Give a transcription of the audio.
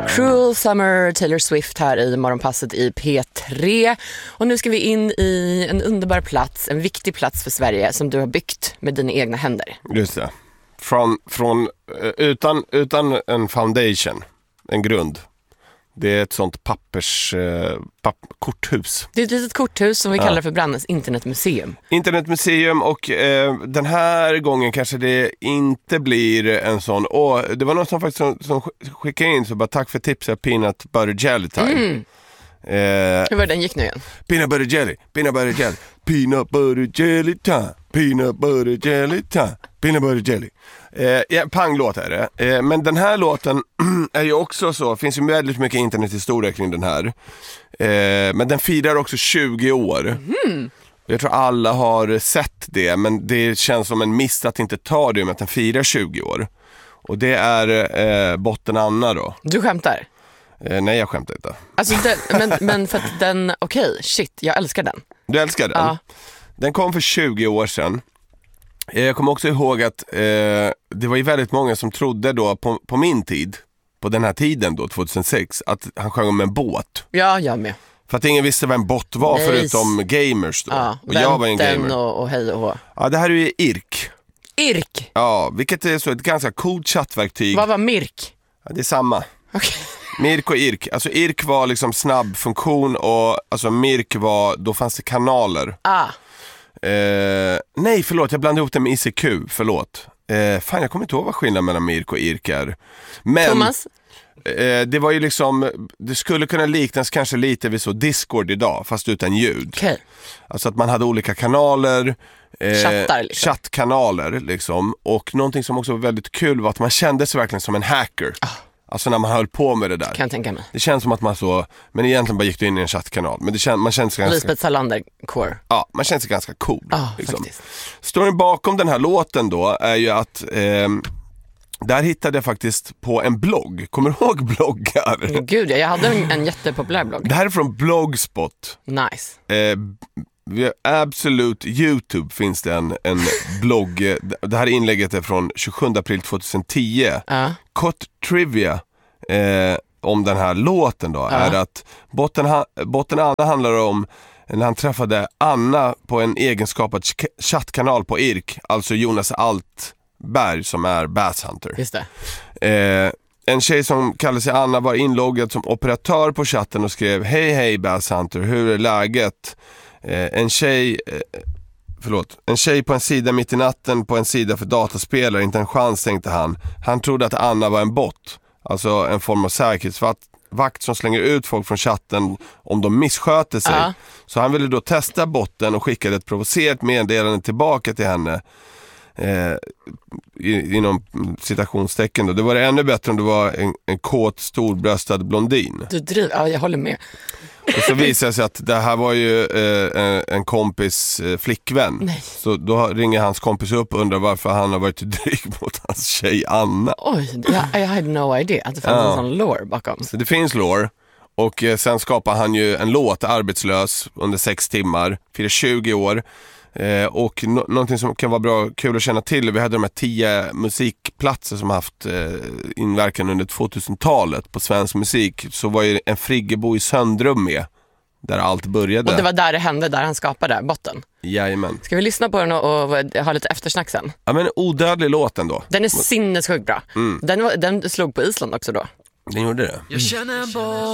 Cruel Summer, Taylor Swift här i Morgonpasset i P3. Och nu ska vi in i en underbar plats, en viktig plats för Sverige som du har byggt med dina egna händer. Just det. Utan en foundation, en grund. Det är ett sånt korthus. Det är ett litet korthus som vi kallar för Brandens internetmuseum. Internetmuseum, och den här gången kanske det inte blir en sån. Det var någon som faktiskt som skickade in så bara tack för tipset Peanut Butter Jelly Time. Hur var den gick nu igen? Peanut Butter Jelly, Peanut Butter Jelly, Peanut Butter Jelly Time, Peanut Butter Jelly Time, Peanut Butter Jelly. Panglåt är det. Men den här låten är ju också så, finns ju väldigt mycket internethistoria kring den här. Men den firar också 20 år. Jag tror alla har sett det, men det känns som en miss att inte ta det med att den firar 20 år. Och det är Botten Anna då. Du skämtar? Nej, jag skämtar inte. Alltså men för att den, shit, jag älskar den. Du älskar den? Ja. Den kom för 20 år sedan. Jag kommer också ihåg att det var ju väldigt många som trodde då på min tid, på den här tiden då, 2006, att han sjöng om en båt. Ja, jag med. För att ingen visste vad en bot var förutom gamers då. Ja, och jag var en gamer. Och hej och hå. Ja, det här är ju IRK. IRK? Ja, vilket är så ett ganska coolt chattverktyg. Vad var MIRK? Ja, det är samma. Okay. MIRK och IRK. Alltså IRK var liksom snabb funktion och alltså MIRK var, då fanns det kanaler. Nej, förlåt, jag blandade ihop det med ICQ, förlåt. Fan, jag kommer inte ihåg vad skillnaden mellan MIRK och IRK är. Men Thomas? Det var ju liksom, det skulle kunna liknas kanske lite vid så Discord idag, fast utan ljud. Okay. Alltså att man hade olika kanaler, chattar liksom. Chattkanaler liksom. Och någonting som också var väldigt kul var att man kände sig verkligen som en hacker. Alltså när man höll på med det där. Kan jag tänka mig. Det känns som att man så, men egentligen bara gick du in i en chattkanal. Men man känns ganska... Lisbeth Salander-core. Ja, man känns ganska cool. Liksom. Faktiskt. Storyn bakom den här låten då är ju att där hittade jag faktiskt på en blogg. Kommer du ihåg bloggar? Gud, jag hade en jättepopulär blogg. Det här är från Blogspot. Nice. Via Absolute YouTube finns det en blogg. Det här inlägget är från 27 april 2010. Kort trivia om den här låten då är att Botten Anna handlar om när han träffade Anna på en egenskapad chattkanal på IRK, alltså Jonas Altberg som är Bass Hunter. Just det. En tjej som kallar sig Anna var inloggad som operatör på chatten och skrev hej Bass Hunter, hur är läget? En tjej på en sida mitt i natten på en sida för dataspelare, inte en chans, tänkte han. Han trodde att Anna var en bot, alltså en form av säkerhetsvakt som slänger ut folk från chatten om de missköter sig. Så han ville då testa botten och skickade ett provocerat meddelande tillbaka till henne. Inom citationstecken då. Det var det ännu bättre om det var en kåt storbröstad blondin. Du driver, ja, jag håller med. Och så visade det sig att det här var ju en kompis flickvän. Nej. Så då ringer hans kompis upp och undrar varför han har varit dryg mot hans tjej Anna. Oj, I had no idea att det fanns en sån lore bakom. Så det finns lore. Och sen skapar han ju en låt, Arbetslös, under 6 timmar. Firar 20 år. Och någonting som kan vara bra, kul att känna till, vi hade de här 10 musikplatser som haft inverkan under 2000-talet på svensk musik. Så var ju en Friggebo i Söndrum med, där allt började. Och det var där det hände, där han skapade Botten. Jajamän. Ska vi lyssna på den och ha lite eftersnack sen? Ja, men odödlig låten då. Den är sinnessjukt bra. Den slog på Island också då. Den gjorde det. Jag känner